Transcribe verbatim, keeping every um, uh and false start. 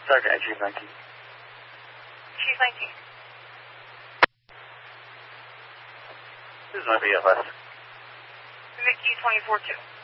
Sergeant, Chief nineteen. Chief nineteen. This is my B F S. Vicky twenty-four two.